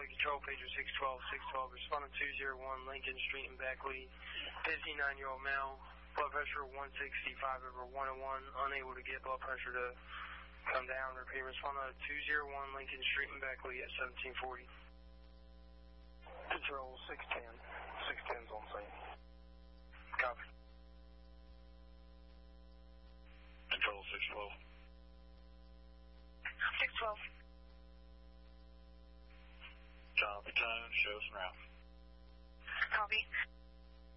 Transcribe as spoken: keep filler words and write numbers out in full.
Quality Control, pager six twelve, six twelve, responding two zero one Lincoln Street in Beckley, fifty-nine-year-old male, blood pressure one sixty-five over one oh one, unable to get blood pressure to come down. Repeat, responding to two zero one Lincoln Street in Beckley at seventeen forty. Control six ten, six ten's on scene. Copy. Control six twelve. six twelve. Copy, tone, show us route. Copy.